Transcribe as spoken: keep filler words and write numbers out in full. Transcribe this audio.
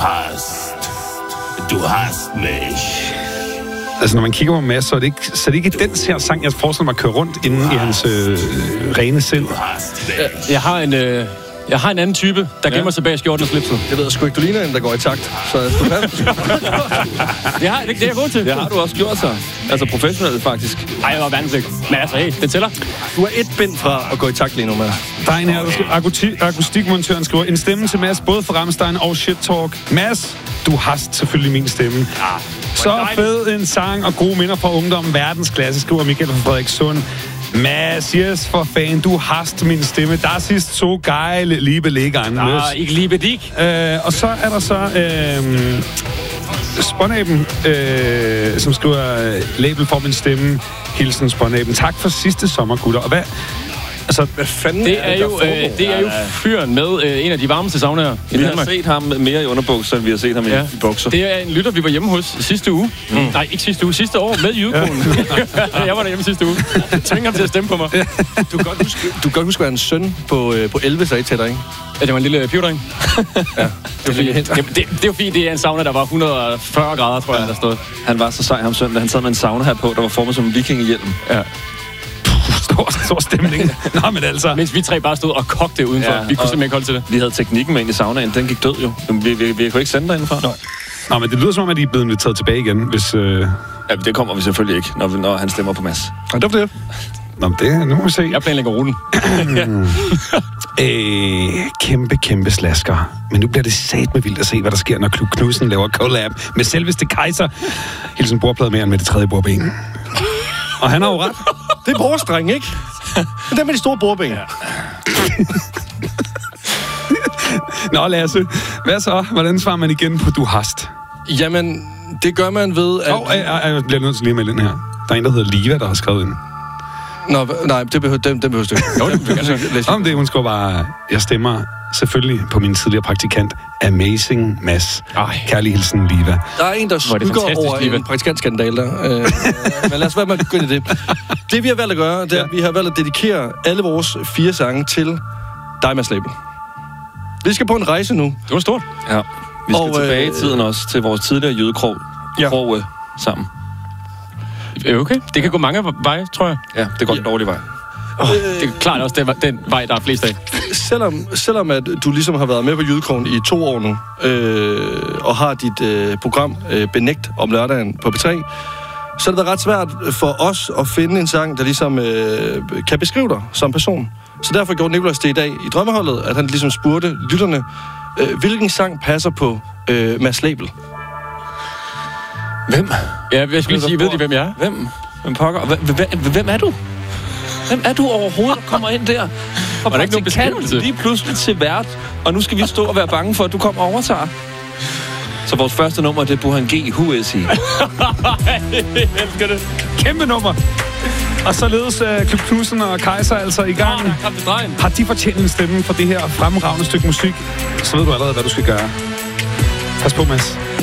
hast. Du hast mich. Altså, når man kigger på Mads, så er det ikke, så er det ikke den her sang, jeg forestiller mig at køre rundt inden i hans øh, rene sind. Jeg, jeg har en... Øh Jeg har en anden type, der gemmer ja. sig bag skjorten og slipset. Det ved jeg sgu ikke, du ligner en, der går i takt. Så du passer. det, har, det, det er jeg god til. Det har du også gjort så. Altså professionelt, faktisk. Ej, jeg var vanskelig. Men altså, hey, det tæller. Du er et bind fra at gå i takt lige nu, Mads. Der er en her, der skriver, akustikmontøren skriver, en stemme til Mads, både for Rammstein og Shit Talk. Mads, du har selvfølgelig min stemme. Ja, så fed en sang og gode minder fra ungdommen. Verdensklasse, skriver Michael fra Frederikssund. Mads, yes, for fan, du hast min stemme. Der er sidst så geile liebe Legern. Ah, ikke liebe dig. Øh, og så er der så øh, Spånaben, øh, som skriver label for min stemme. Hilsen Spånaben. Tak for sidste sommer, gutter. Og hvad... Altså, hvad fanden det er, er jo, øh, det er jo fyren med øh, en af de varmeste saunaer i Vi Danmark. har set ham mere i underbukser, end vi har set ham ja. i bukser. Det er en lytter, vi var hjemme hos sidste uge. Mm. Nej, ikke sidste uge. Sidste år med Jydekonen. Ja. Jeg var der hjemme sidste uge. Tving ham til at stemme på mig. Du kan godt huske, du kan godt huske at være en søn på, øh, på elleve sagde til dig, ikke? Ja, det var en lille pivdreng. Ja, det var fordi, det, det, det er jo fordi, det er en sauna, der var et hundrede og fyrre grader, tror jeg, ja. der stod. Han var så sej ham søndag. Han sad med en sauna her på, der var formet som en vikingehjelm. Ja. Stor, stor stemning. Nå, men altså... Mens vi tre bare stod og kogte udenfor. Ja, vi kunne simpelthen ikke holde til det. Vi havde teknikken med ind i saunaen. Den gik død jo. Vi, vi, vi kunne ikke sende derindefra. Nå. Nå, men det lyder som om, at de er blevet inviteret tilbage igen, hvis... Øh... Ja, det kommer vi selvfølgelig ikke, når, vi, når han stemmer på Mads. Og det var det. Nå, men det... Nu må vi se. Jeg planlægger ruten. øh, kæmpe, kæmpe slasker. Men nu bliver det sat med vildt at se, hvad der sker, når Klub Knudsen laver collab med selveste Kaiser. Hilsen bordplade mere end med det tredje bordben. Og han har jo ret. Det er vores dreng, ikke? Det er med de store bordben. Ja. Nå, Lasse. Hvad så? Hvordan svarer man igen på du hast? Jamen, det gør man ved, at... Åh, oh, jeg, jeg bliver nødt til lige med den her. Der er en, der hedder Liva, der har skrevet ind. Nå, nej, det behøver, den, den behøver du ikke. Jo, det behøver Om det, hun skriver bare, jeg stemmer selvfølgelig på min tidligere praktikant, Amazing Mads. Kærlig hilsen, Liva. Der er en, der skygger over Liva. En praktikantskandal der. Øh, men lad os være med at gå ind i det. Det, vi har valgt at gøre, det er, ja. at vi har valgt at dedikere alle vores fire sange til dig, Mads Label. Vi skal på en rejse nu. Det var stort. Ja. Vi skal og, tilbage øh, i tiden også til vores tidligere jødekrog. Ja. Krog, øh, sammen. Okay, det kan gå mange veje, tror jeg. Ja, det går ja. en dårlig vej. Oh, det er klart også den, den vej, der er flest af. Selvom, selvom at du ligesom har været med på Jydekrogen i to år nu, øh, og har dit øh, program øh, Benægt om lørdagen på P tre, så er det ret svært for os at finde en sang, der ligesom øh, kan beskrive dig som person. Så derfor gjorde Nicolas det i dag i Drømmeholdet, at han ligesom spurgte lytterne, øh, hvilken sang passer på øh, Mads Label? Hvem? Ja, jeg skulle lige sige, ved de, hvem jeg er? Hvem? Hvem pokker? Hvem er du? Hvem er du overhovedet, der kommer ind der? Og var der ikke nogen beskrivelse? Lige pludselig til vært, og nu skal vi stå og være bange for, at du kommer og overtager. Så vores første nummer, det er Burhan G. Who is he? Jeg elsker det. Kæmpe nummer. Og således uh, Klub Knudsen og Kaiser altså i gang. Oh, har de fortjent en stemme for det her fremragende stykke musik, så ved du allerede, hvad du skal gøre. Pas på, Mads.